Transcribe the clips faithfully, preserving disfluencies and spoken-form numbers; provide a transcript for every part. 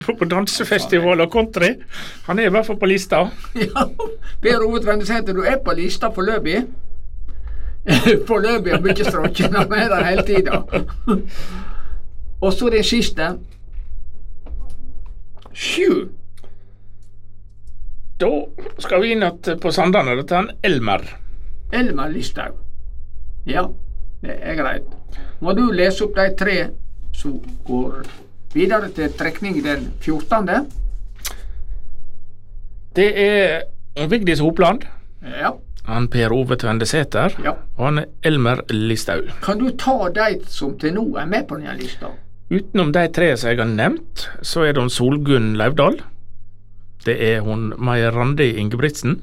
på, på dansefestival og country. Han er i hvert fall på lista. Ja, Per Ove Tvendesæter, du er på lista foreløpig. Foreløpig har mye stråkken, han er der hele tiden. Og så den siste. Sju. Da skal vi inn på Sandane. Dette er en Elmer. Elmer Listhaug. Ja, det er greit. Må du lese opp de tre som går videre til trekning den fjortende? Det er Vigdis Hopland. Ja. Han Per Ove Tvendesæter. Ja. Og han er Elmer Listhaug. Kan du ta de som til nå er med på denne lista? Utenom de tre som jeg har nevnt, så er det hun Solgunn Lauvdal. Det er hun Maja Randi Ingebrigtsen.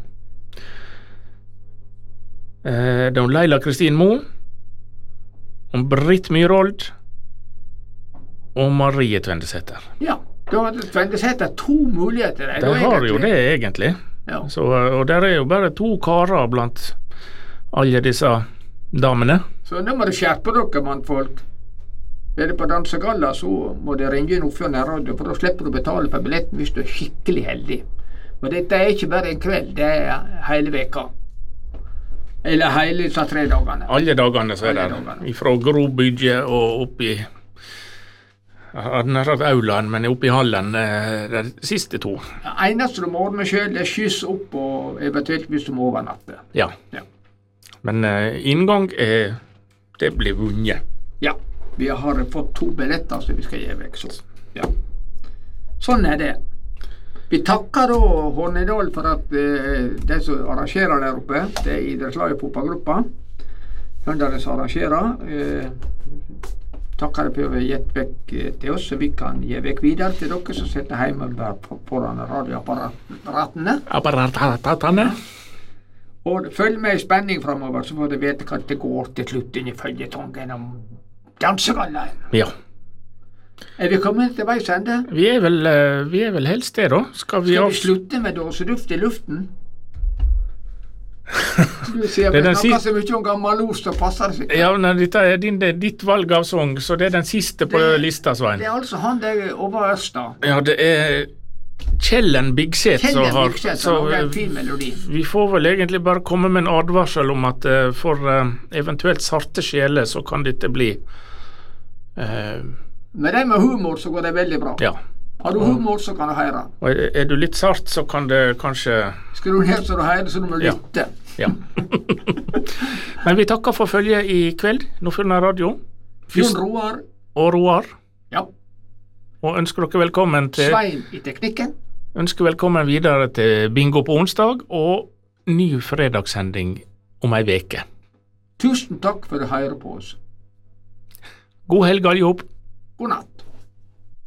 Eh, det er hun Leila Kristin Moe. Hun Britt Myrold. Og Marie Tvendesæter. Ja, da har Tvendesæter to muligheter. De har jo det egentlig. Ja. Så, og der er jo bare to karer blant alle disse damene. Så nå må du skjerpe dere, mannfolk. Er det på dansegalla, så må det ringe inn Oppfjord Radio, for da slipper du betale for billetten hvis du er skikkelig heldig. Og dette er ikke bare en kveld, det er hele veka. Eller hele disse tre dagene. Alle dagene så er det fra Grobygget og opp i nær aulaen, men opp i hallen de siste to. Det eneste du må ordne selv, det er skyss opp, og eventuelt hvis du må overnatte. Ja. Ja. Men uh, inngang er det blir vunnet. Ja. Vi har fått to billetter som vi skal gi vekk. Så. Ja. Sånn er det. Vi takker da Hornedal for at eh, de som arrangerer der oppe, det er idrettslaget fotballgruppa. Høndene som arrangerer. Eh, takker for å ha gitt vekk til oss, så vi kan gi vekk videre til dere som sitter hjemme foran radioapparatene. Apparatene. Og følg med i spenning fremover, så får du vite hva det går til slutt inn i føljetongen om dansegallaen. Ja. Er vi kommet til veis ende? Vi er vel, vi er vel helst det da. Skal vi, Skal vi slutte med dåseduft i luften? Du sier det vi snakker siste... så mye om gammel ost og passer seg. Ja, nei, dette er din, det er ditt valg av sang, så det er den siste på det, lista, Svein. Det er altså han der over Østa. Ja, det er Kjellen Bigset som har... Bigset, så det er en fin melodi. Vi får vel egentlig bare komme med en advarsel om at uh, for uh, eventuelt sarte sjeler så kan dette bli... Uh, med det med humor så går det veldig bra. Ja. Har du humor så kan du høre. Og er, er du litt sart så kan det kanskje... Skru ned så du hører så du må lytte. Ja. Ja. Men vi takker for følge i kveld. Nå følger radio. Jon Roar. Og Roar. Ja. Og ønsker dere velkommen til... Svein i teknikken. Ønsker velkommen videre til bingo på onsdag og ny fredagssending om ei veke. Tusen takk for å høre på oss. God helg alle ihop. God natt.